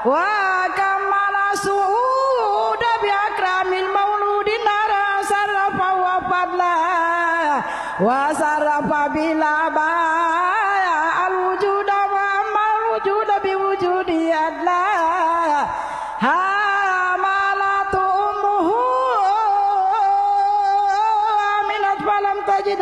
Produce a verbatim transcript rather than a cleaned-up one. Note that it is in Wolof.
wa kamala suuda bi akramil mauludin nara sarafa wa fadla wa sarafa bila ba